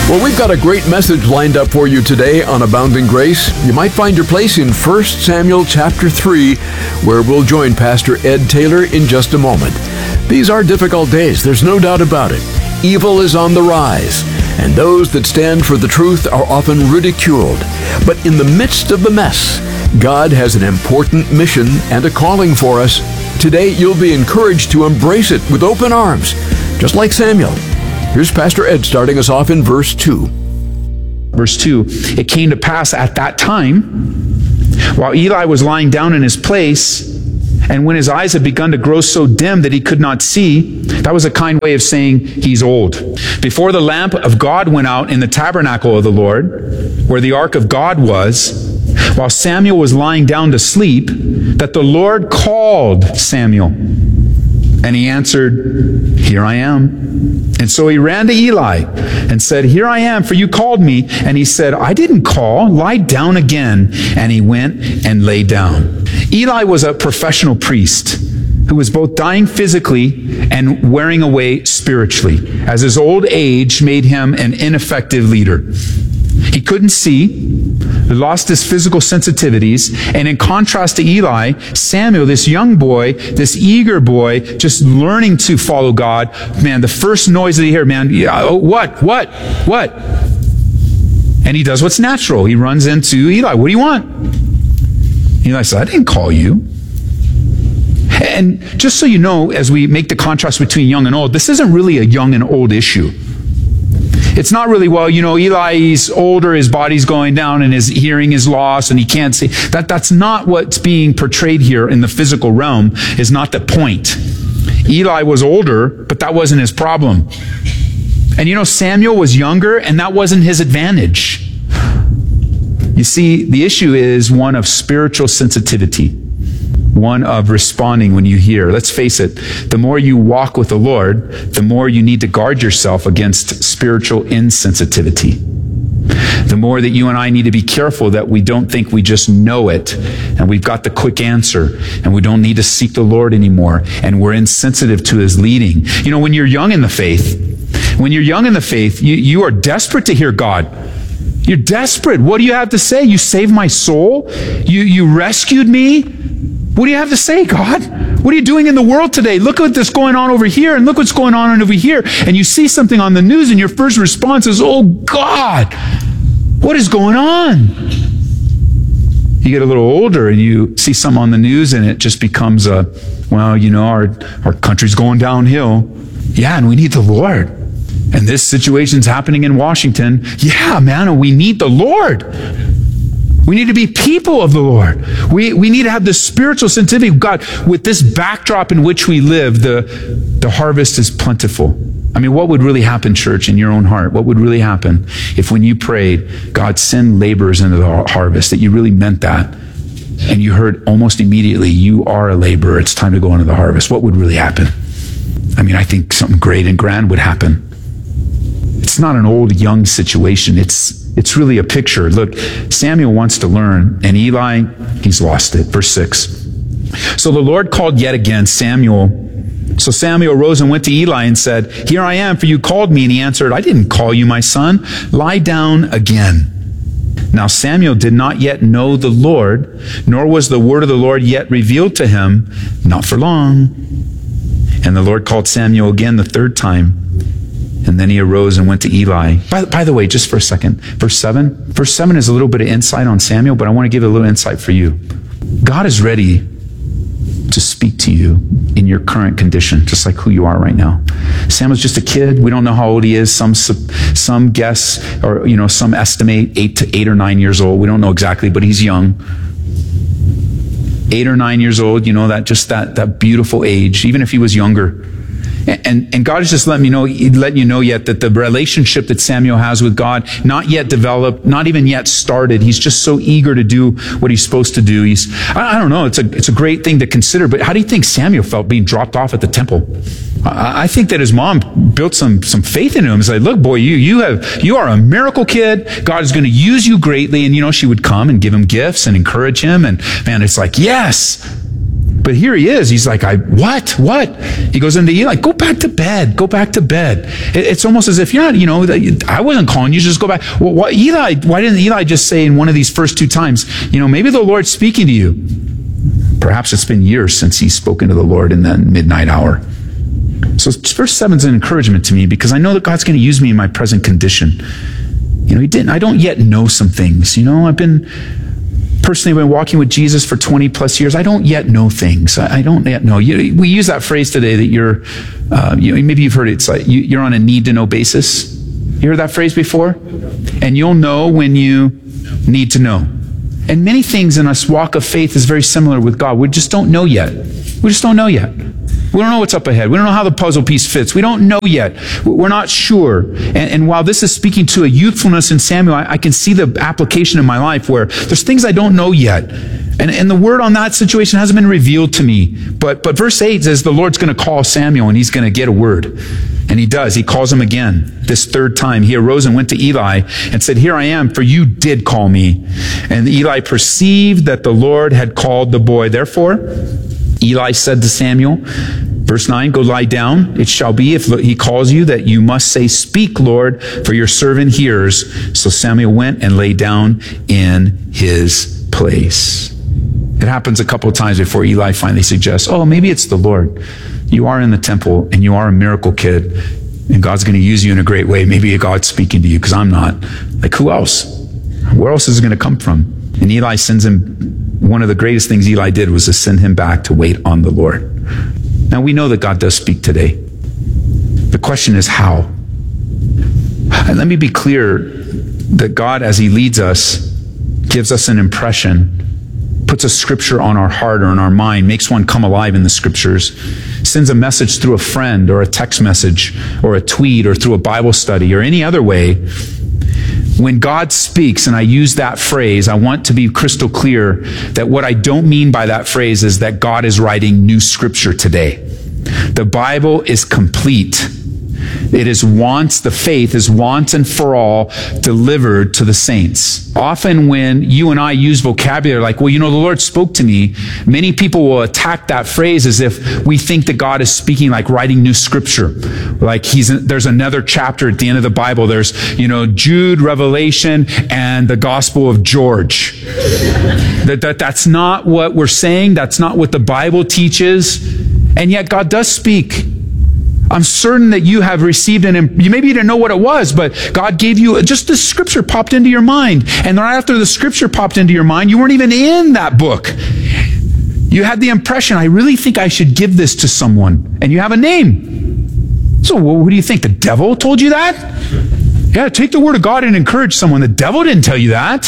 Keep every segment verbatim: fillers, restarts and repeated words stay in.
Well, we've got a great message lined up for you today on Abounding Grace. You might find your place in First Samuel chapter three, where we'll join Pastor Ed Taylor in just a moment. These are difficult days, there's no doubt about it. Evil is on the rise, and those that stand for the truth are often ridiculed. But in the midst of the mess, God has an important mission and a calling for us. Today, you'll be encouraged to embrace it with open arms, just like Samuel. Here's Pastor Ed starting us off in verse two. Verse two, it came to pass at that time, while Eli was lying down in his place, and when his eyes had begun to grow so dim that he could not see, that was a kind way of saying he's old. Before the lamp of God went out in the tabernacle of the Lord, where the ark of God was, while Samuel was lying down to sleep, that the Lord called Samuel. And he answered, "Here I am." And so he ran to Eli and said, "Here I am, for you called me." And he said, "I didn't call. Lie down again." And he went and lay down. Eli was a professional priest who was both dying physically and wearing away spiritually, as his old age made him an ineffective leader. He couldn't see, lost his physical sensitivities, and in contrast to Eli, Samuel, this young boy, this eager boy, just learning to follow God, man, the first noise that he heard, man, oh, what, what, what? And he does what's natural. He runs into Eli. "What do you want?" Eli said, "I didn't call you." And just so you know, as we make the contrast between young and old, this isn't really a young and old issue. It's not really, well, you know, Eli's older, his body's going down, and his hearing is lost, and he can't see. That, that's not what's being portrayed here in the physical realm, is not the point. Eli was older, but that wasn't his problem. And you know, Samuel was younger, and that wasn't his advantage. You see, the issue is one of spiritual sensitivity, one of responding when you hear. Let's face it, the more you walk with the Lord, the more you need to guard yourself against spiritual insensitivity. The more that you and I need to be careful that we don't think we just know it and we've got the quick answer and we don't need to seek the Lord anymore and we're insensitive to His leading. You know, when you're young in the faith, when you're young in the faith, you, you are desperate to hear God. You're desperate. What do you have to say? You saved my soul? You, you rescued me? What do you have to say, God? What are you doing in the world today? Look at what's going on over here, and look what's going on over here. And you see something on the news, and your first response is, "Oh, God, what is going on?" You get a little older, and you see something on the news, and it just becomes a, well, you know, our, our country's going downhill. Yeah, and we need the Lord. And this situation's happening in Washington. Yeah, man, and we need the Lord. We need to be people of the Lord. We, we need to have the spiritual sensitivity of God. With this backdrop in which we live, the, the harvest is plentiful. I mean, what would really happen, church, in your own heart? What would really happen if when you prayed, "God, send laborers into the harvest," that you really meant that, and you heard almost immediately, "You are a laborer, it's time to go into the harvest"? What would really happen? I mean, I think something great and grand would happen. It's not an old, young situation. It's It's really a picture. Look, Samuel wants to learn, and Eli, he's lost it. Verse six. So the Lord called yet again Samuel. So Samuel rose and went to Eli and said, "Here I am, for you called me." And he answered, "I didn't call you, my son. Lie down again." Now Samuel did not yet know the Lord, nor was the word of the Lord yet revealed to him, not for long. And the Lord called Samuel again the third time. And then he arose and went to Eli. By, by the way, just for a second, verse seven. Verse seven is a little bit of insight on Samuel, but I want to give a little insight for you. God is ready to speak to you in your current condition, just like who you are right now. Samuel's just a kid. We don't know how old he is. Some some guess, or you know, some estimate eight to eight or nine years old. We don't know exactly, but he's young. Eight or nine years old, you know, that just that that beautiful age, even if he was younger. And, and God is just letting me know, letting you know yet that the relationship that Samuel has with God, not yet developed, not even yet started. He's just so eager to do what he's supposed to do. He's, I, I don't know, it's a, it's a great thing to consider, but how do you think Samuel felt being dropped off at the temple? I, I think that his mom built some, some faith in him. It's like, "Look, boy, you, you have, you are a miracle kid. God is going to use you greatly." And, you know, she would come and give him gifts and encourage him. And man, it's like, yes. But here he is. He's like, I, what? What? He goes into Eli, go back to bed. Go back to bed. It, it's almost as if you're not, you know, I wasn't calling you, just go back. Well, what, Eli, why didn't Eli just say in one of these first two times, you know, maybe the Lord's speaking to you. Perhaps it's been years since he's spoken to the Lord in that midnight hour. So verse seven is an encouragement to me because I know that God's going to use me in my present condition. You know, he didn't, I don't yet know some things. You know, I've been, personally been walking with Jesus for twenty plus years. I don't yet know things. I, I don't yet know. You, we use that phrase today that you're, uh, you know, maybe you've heard it. It's like you, you're on a need to know basis. You heard that phrase before? And you'll know when you need to know. And many things in us walk of faith is very similar with God. We just don't know yet. We just don't know yet. We don't know what's up ahead. We don't know how the puzzle piece fits. We don't know yet. We're not sure. And, and while this is speaking to a youthfulness in Samuel, I, I can see the application in my life where there's things I don't know yet. And, and the word on that situation hasn't been revealed to me. But, but verse eight says the Lord's going to call Samuel and he's going to get a word. And he does. He calls him again. This third time, he arose and went to Eli and said, here I am, for you did call me. And Eli perceived that the Lord had called the boy. Therefore, Eli said to Samuel, verse nine, go lie down. It shall be if he calls you that you must say, speak, Lord, for your servant hears. So Samuel went and lay down in his place. It happens a couple of times before Eli finally suggests, oh, maybe it's the Lord. You are in the temple and you are a miracle kid and God's going to use you in a great way. Maybe God's speaking to you because I'm not. Like, who else? Where else is it going to come from? And Eli sends him, one of the greatest things Eli did was to send him back to wait on the Lord. Now we know that God does speak today. The question is how? And let me be clear that God, as he leads us, gives us an impression, puts a scripture on our heart or in our mind, makes one come alive in the scriptures, sends a message through a friend or a text message or a tweet or through a Bible study or any other way. When God speaks, and I use that phrase, I want to be crystal clear that what I don't mean by that phrase is that God is writing new scripture today. The Bible is complete. It is once, the faith is once and for all delivered to the saints. Often when you and I use vocabulary like, well, you know, the Lord spoke to me, many people will attack that phrase as if we think that God is speaking like writing new scripture. Like he's, there's another chapter at the end of the Bible. There's, you know, Jude, Revelation, and the Gospel of George. that, that, that's not what we're saying. That's not what the Bible teaches. And yet God does speak. I'm certain that you have received an, you maybe you didn't know what it was, but God gave you, just the scripture popped into your mind. And right after the scripture popped into your mind, you weren't even in that book. You had the impression, I really think I should give this to someone. And you have a name. So what do you think? The devil told you that? Yeah, take the word of God and encourage someone. The devil didn't tell you that.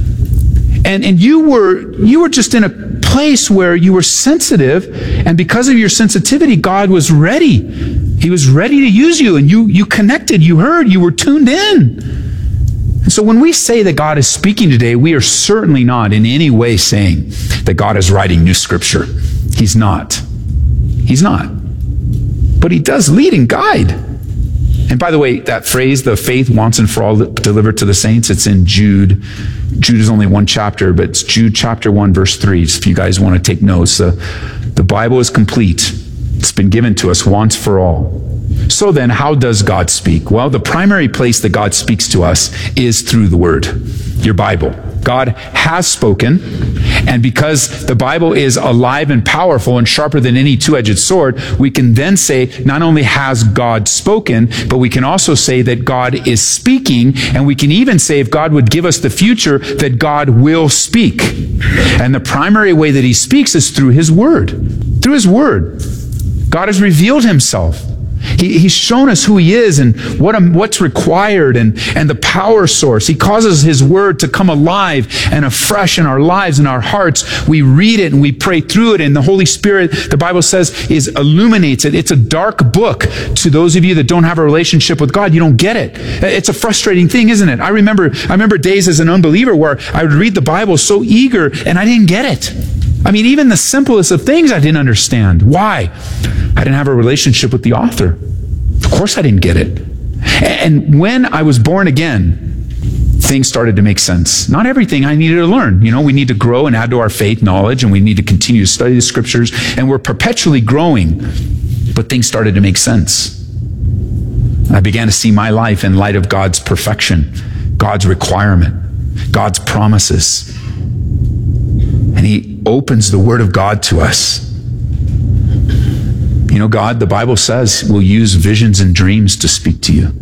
And, and you were, you were just in a place where you were sensitive, and because of your sensitivity, God was ready. He was ready to use you, and you, you connected, you heard, you were tuned in. And so when we say that God is speaking today, we are certainly not in any way saying that God is writing new scripture. He's not. He's not. But he does lead and guide. And by the way, that phrase, the faith once and for all delivered to the saints, it's in Jude. Jude is only one chapter, but it's Jude chapter one, verse three. So if you guys want to take notes, uh, the Bible is complete. It's been given to us once for all. So then, how does God speak? Well, the primary place that God speaks to us is through the Word, your Bible. God has spoken, and because the Bible is alive and powerful and sharper than any two-edged sword, we can then say, not only has God spoken, but we can also say that God is speaking, and we can even say, if God would give us the future, that God will speak. And the primary way that he speaks is through his Word. Through his Word. God has revealed himself. He, he's shown us who he is and what, what's required and, and the power source. He causes his word to come alive and afresh in our lives and our hearts. We read it and we pray through it, and the Holy Spirit, the Bible says, is illuminates it. It's a dark book. To those of you that don't have a relationship with God, you don't get it. It's a frustrating thing, isn't it? I remember, I remember days as an unbeliever where I would read the Bible so eager and I didn't get it. I mean, even the simplest of things I didn't understand. Why? I didn't have a relationship with the author. Of course I didn't get it. And when I was born again, things started to make sense. Not everything I needed to learn. You know, we need to grow and add to our faith knowledge, and we need to continue to study the scriptures, and we're perpetually growing. But things started to make sense. I began to see my life in light of God's perfection, God's requirement, God's promises. And He opens the Word of God to us. You know, God, the Bible says, will use visions and dreams to speak to you.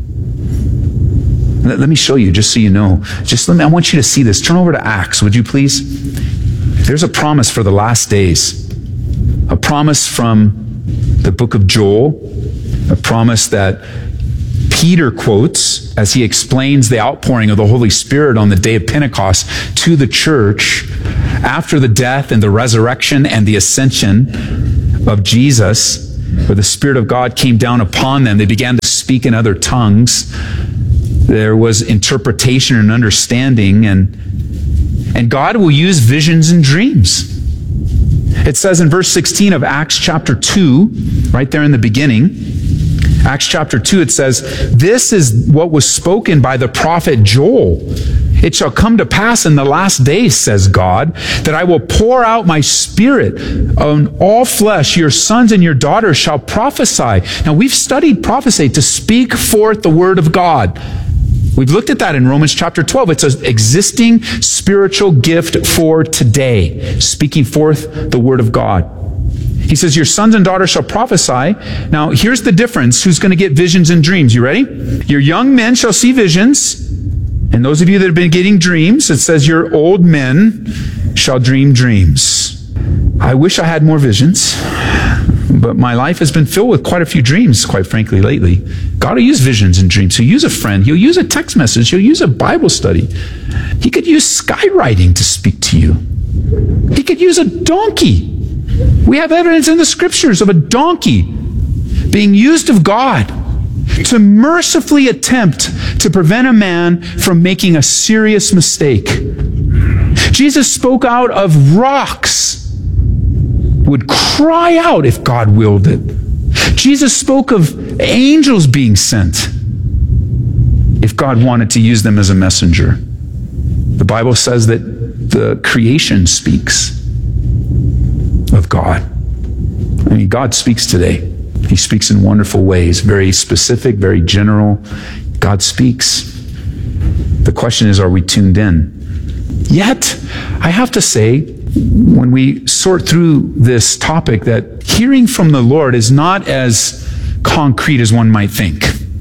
Let, let me show you, just so you know. Just let me, I want you to see this. Turn over to Acts, would you please? There's a promise for the last days. A promise from the book of Joel. A promise that Peter quotes as he explains the outpouring of the Holy Spirit on the day of Pentecost to the church after the death and the resurrection and the ascension of Jesus, where the Spirit of God came down upon them. They began to speak in other tongues. There was interpretation and understanding, and, and God will use visions and dreams. It says in verse sixteen of Acts chapter two, right there in the beginning, Acts chapter two, it says, this is what was spoken by the prophet Joel. It shall come to pass in the last days, says God, that I will pour out my Spirit on all flesh. Your sons and your daughters shall prophesy. Now, we've studied prophecy, to speak forth the word of God. We've looked at that in Romans chapter twelve. It's an existing spiritual gift for today, speaking forth the word of God. He says, your sons and daughters shall prophesy. Now, here's the difference. Who's going to get visions and dreams? You ready? Your young men shall see visions. And those of you that have been getting dreams, it says your old men shall dream dreams. I wish I had more visions, but my life has been filled with quite a few dreams, quite frankly, lately. God will use visions and dreams. He'll use a friend. He'll use a text message. He'll use a Bible study. He could use skywriting to speak to you. He could use a donkey. We have evidence in the scriptures of a donkey being used of God to mercifully attempt to prevent a man from making a serious mistake. Jesus spoke out of rocks would cry out if God willed it. Jesus spoke of angels being sent if God wanted to use them as a messenger. The Bible says that the creation speaks of God. I mean, God speaks today. He speaks in wonderful ways, very specific, very general. God speaks. The question is, are we tuned in? Yet, I have to say, when we sort through this topic, that hearing from the Lord is not as concrete as one might think,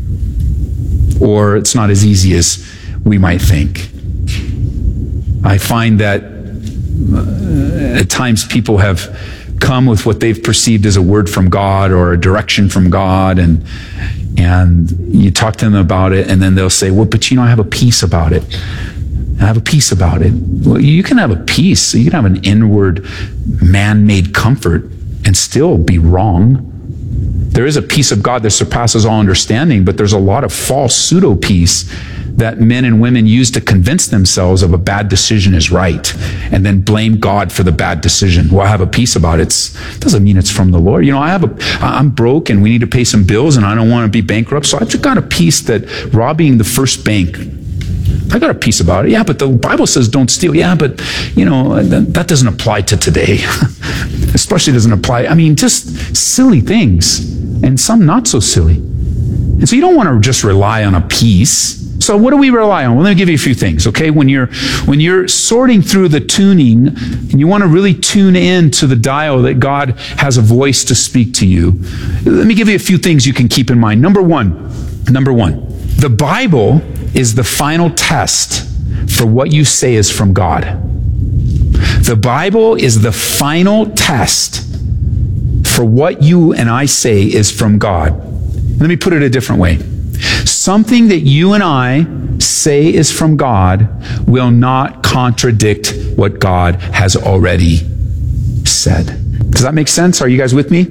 or it's not as easy as we might think. I find that uh, at times people have come with what they've perceived as a word from God or a direction from God, and and you talk to them about it, and then they'll say, well, but you know, I have a peace about it. I have a peace about it. Well, you can have a peace. You can have an inward man-made comfort and still be wrong. There is a peace of God that surpasses all understanding, but there's a lot of false pseudo-peace that men and women use to convince themselves of a bad decision is right, and then blame God for the bad decision. Well, I have a peace about it. It doesn't mean it's from the Lord. You know, I have a, I'm broke and we need to pay some bills and I don't want to be bankrupt, so I've just got a peace that robbing the first bank, I got a peace about it. Yeah, but the Bible says don't steal. Yeah, but, you know, that doesn't apply to today. Especially doesn't apply. I mean, just silly things, and some not so silly. And so you don't want to just rely on a peace. So what do we rely on? Well, let me give you a few things, okay? When you're when you're sorting through the tuning, and you want to really tune in to the dial that God has a voice to speak to you, let me give you a few things you can keep in mind. Number one, number one, the Bible is the final test for what you say is from God. The Bible is the final test for what you and I say is from God. Let me put it a different way. Something that you and I say is from God will not contradict what God has already said. Does that make sense? Are you guys with me?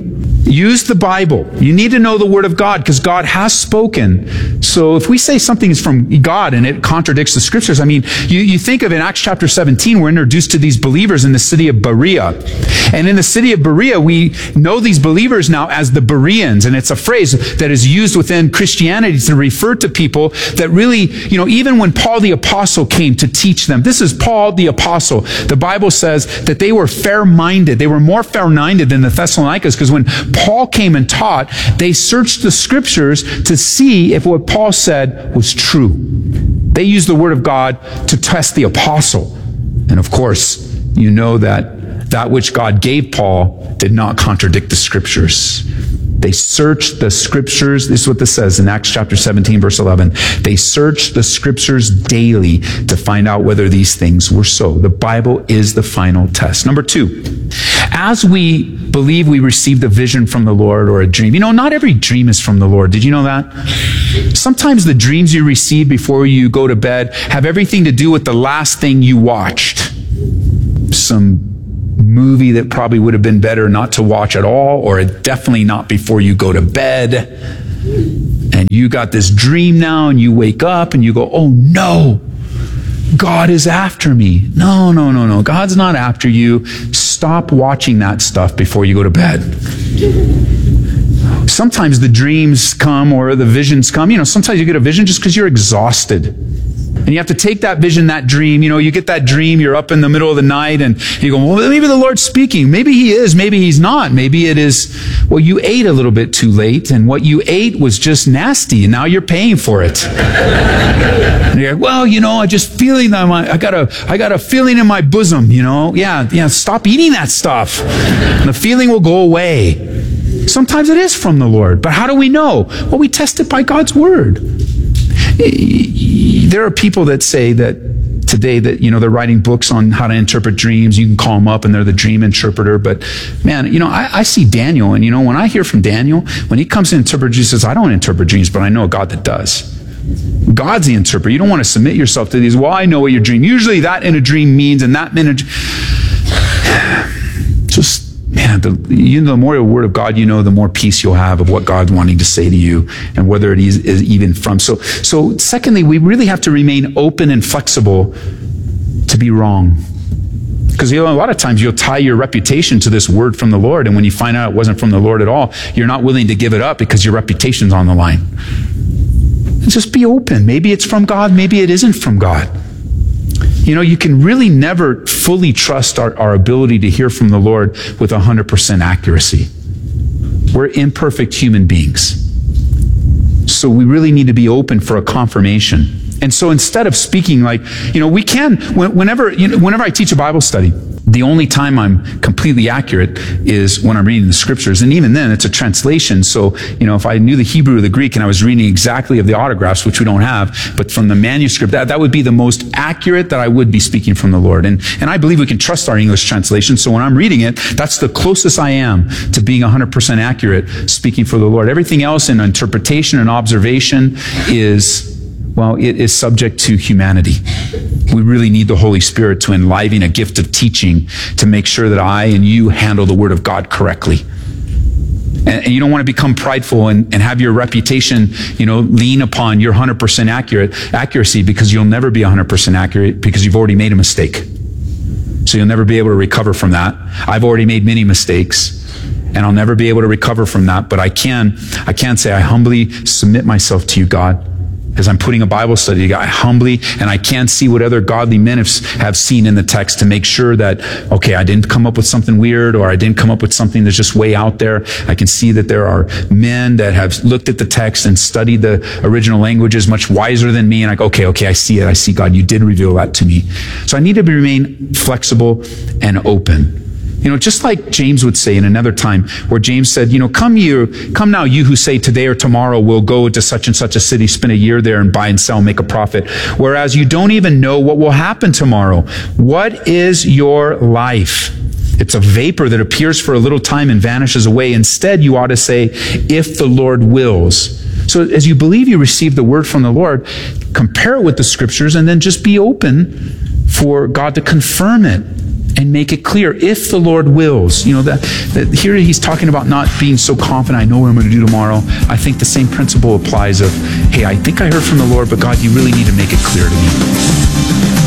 Use the Bible. You need to know the Word of God because God has spoken. So if we say something is from God and it contradicts the Scriptures, I mean, you, you think of in Acts chapter seventeen, we're introduced to these believers in the city of Berea. And in the city of Berea, we know these believers now as the Bereans. And it's a phrase that is used within Christianity to refer to people that really, you know, even when Paul the Apostle came to teach them, this is Paul the Apostle. The Bible says that they were fair-minded. They were more fair-minded than the Thessalonians because when Paul came and taught, they searched the Scriptures to see if what Paul said was true. They used the Word of God to test the apostle. And of course, you know that that which God gave Paul did not contradict the Scriptures. They searched the Scriptures. This is what this says in Acts chapter seventeen, verse eleven. They searched the Scriptures daily to find out whether these things were so. The Bible is the final test. Number two, as we believe we received a vision from the Lord or a dream, you know, not every dream is from the Lord. Did you know that? Sometimes the dreams you receive before you go to bed have everything to do with the last thing you watched. Some movie that probably would have been better not to watch at all, or definitely not before you go to bed. And you got this dream now, and you wake up and you go, oh no, God is after me. No, no, no, no. God's not after you. Stop watching that stuff before you go to bed. Sometimes the dreams come or the visions come. You know, sometimes you get a vision just because you're exhausted. And you have to take that vision, that dream. You know, you get that dream, you're up in the middle of the night, and you go, well, maybe the Lord's speaking. Maybe He is, maybe He's not. Maybe it is, well, you ate a little bit too late, and what you ate was just nasty, and now you're paying for it. And you're like, well, you know, I just feeling that my, I got a, I got a feeling in my bosom, you know. Yeah, yeah, stop eating that stuff. And the feeling will go away. Sometimes it is from the Lord, but how do we know? Well, we test it by God's Word. There are people that say that today that, you know, they're writing books on how to interpret dreams. You can call them up and they're the dream interpreter. But man, you know, I, I see Daniel, and you know, when I hear from Daniel, when he comes to interpret dreams, he says, I don't interpret dreams, but I know a God that does. God's the interpreter. You don't want to submit yourself to these. Well, I know what your dream. Usually that in a dream means, and that in a just man, the, you know, the more the Word of God you know, the more peace you'll have of what God's wanting to say to you and whether it is, is even from. So, so secondly, we really have to remain open and flexible to be wrong. Because you know, a lot of times you'll tie your reputation to this word from the Lord, and when you find out it wasn't from the Lord at all, you're not willing to give it up because your reputation's on the line. Just be open. Maybe it's from God, maybe it isn't from God. You know, you can really never fully trust our, our ability to hear from the Lord with one hundred percent accuracy. We're imperfect human beings. So we really need to be open for a confirmation. And so instead of speaking like, you know, we can, whenever, you know, whenever I teach a Bible study, the only time I'm completely accurate is when I'm reading the Scriptures. And even then, it's a translation. So, you know, if I knew the Hebrew or the Greek and I was reading exactly of the autographs, which we don't have, but from the manuscript, that, that would be the most accurate that I would be speaking from the Lord. And, and I believe we can trust our English translation. So when I'm reading it, that's the closest I am to being one hundred percent accurate speaking for the Lord. Everything else in interpretation and observation is, well, it is subject to humanity. We really need the Holy Spirit to enliven a gift of teaching to make sure that I and you handle the Word of God correctly. And, and you don't want to become prideful and, and have your reputation, you know, lean upon your one hundred percent accurate accuracy, because you'll never be one hundred percent accurate because you've already made a mistake. So you'll never be able to recover from that. I've already made many mistakes, and I'll never be able to recover from that. But I can, I can say, I humbly submit myself to you, God. As I'm putting a Bible study, I humbly, and I can see what other godly men have, have seen in the text to make sure that, okay, I didn't come up with something weird, or I didn't come up with something that's just way out there. I can see that there are men that have looked at the text and studied the original languages much wiser than me, and I go, okay, okay, I see it. I see, God, you did reveal that to me. So I need to be, remain flexible and open. You know, just like James would say in another time, where James said, you know, come you, come now you who say today or tomorrow we'll go to such and such a city, spend a year there and buy and sell, make a profit. Whereas you don't even know what will happen tomorrow. What is your life? It's a vapor that appears for a little time and vanishes away. Instead, you ought to say, if the Lord wills. So as you believe you receive the word from the Lord, compare it with the Scriptures and then just be open for God to confirm it. and make it clear if the Lord wills. You know, that, that here he's talking about not being so confident, I know what I'm going to do tomorrow. I think the same principle applies of, hey, I think I heard from the Lord, but God, you really need to make it clear to me.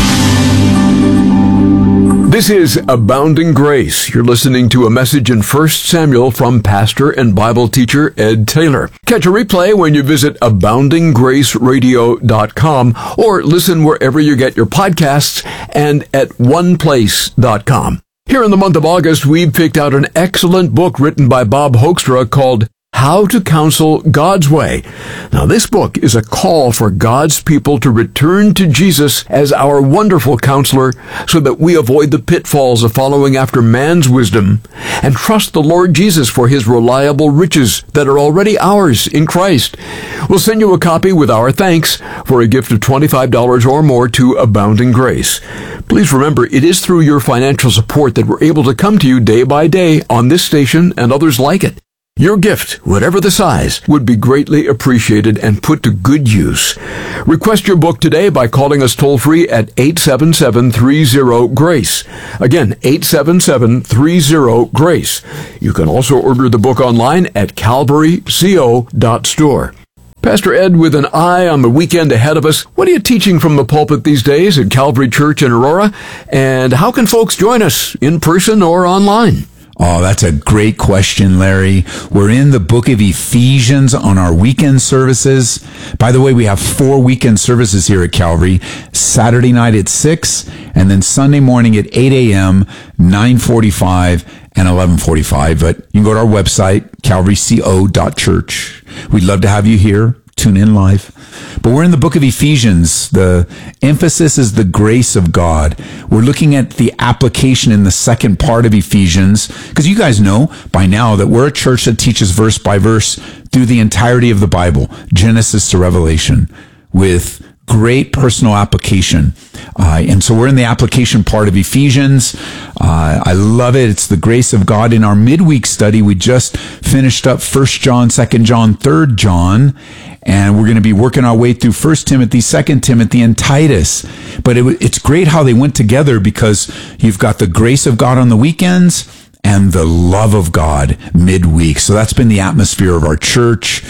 This is Abounding Grace. You're listening to a message in First Samuel from pastor and Bible teacher Ed Taylor. Catch a replay when you visit abounding grace radio dot com or listen wherever you get your podcasts and at one place dot com. Here in the month of August, we've picked out an excellent book written by Bob Hoekstra called How to Counsel God's Way. Now, this book is a call for God's people to return to Jesus as our wonderful counselor so that we avoid the pitfalls of following after man's wisdom and trust the Lord Jesus for his reliable riches that are already ours in Christ. We'll send you a copy with our thanks for a gift of twenty-five dollars or more to Abounding Grace. Please remember, it is through your financial support that we're able to come to you day by day on this station and others like it. Your gift, whatever the size, would be greatly appreciated and put to good use. Request your book today by calling us toll-free at eight seven seven, three zero, GRACE. Again, eight seven seven, three zero, GRACE. You can also order the book online at calvary co dot store. Pastor Ed, with an eye on the weekend ahead of us, what are you teaching from the pulpit these days at Calvary Church in Aurora? And how can folks join us, in person or online? Oh, that's a great question, Larry. We're in the book of Ephesians on our weekend services. By the way, we have four weekend services here at Calvary. Saturday night at six, and then Sunday morning at eight a.m., nine forty-five, and eleven forty-five. But you can go to our website, calvary co dot church. We'd love to have you here. Tune in live. But we're in the book of Ephesians. The emphasis is the grace of God. We're looking at the application in the second part of Ephesians, because you guys know by now that we're a church that teaches verse by verse through the entirety of the Bible, Genesis to Revelation, with great personal application. Uh, and so we're in the application part of Ephesians. Uh, I love it. It's the grace of God. In our midweek study, we just finished up First John, Second John, Third John, and we're going to be working our way through First Timothy, Second Timothy, and Titus. But it, it's great how they went together, because you've got the grace of God on the weekends and the love of God midweek. So that's been the atmosphere of our church.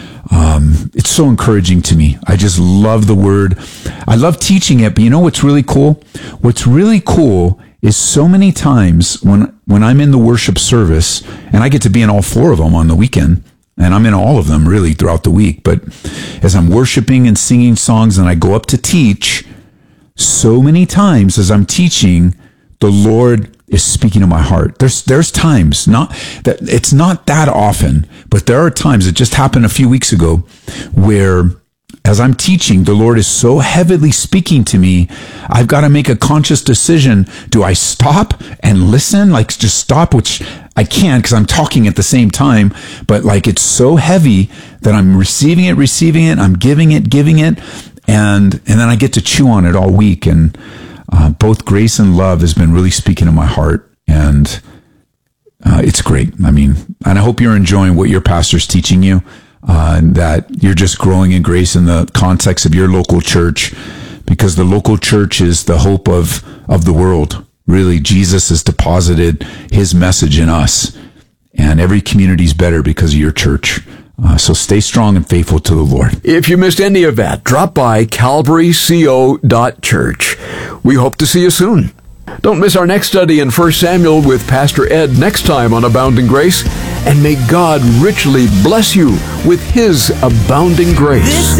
Um, it's so encouraging to me. I just love the word. I love teaching it, but you know what's really cool? What's really cool is so many times when, when I'm in the worship service, and I get to be in all four of them on the weekend, and I'm in all of them really throughout the week, but as I'm worshiping and singing songs and I go up to teach, so many times as I'm teaching, the Lord is speaking to my heart. There's there's times, not that it's not that often, but there are times, it just happened a few weeks ago, where as I'm teaching, the Lord is so heavily speaking to me, I've got to make a conscious decision. Do I stop and listen? Like just stop, which I can't because I'm talking at the same time, but like it's so heavy that I'm receiving it, receiving it, I'm giving it, giving it, and and then I get to chew on it all week. And Uh, both grace and love has been really speaking to my heart, and uh, it's great. I mean, and I hope you're enjoying what your pastor's teaching you, uh, and that you're just growing in grace in the context of your local church, because the local church is the hope of, of the world. Really, Jesus has deposited his message in us, and every community is better because of your church. Uh, so stay strong and faithful to the Lord. If you missed any of that, drop by calvary co dot church. We hope to see you soon. Don't miss our next study in First Samuel with Pastor Ed next time on Abounding Grace. And may God richly bless you with his abounding grace.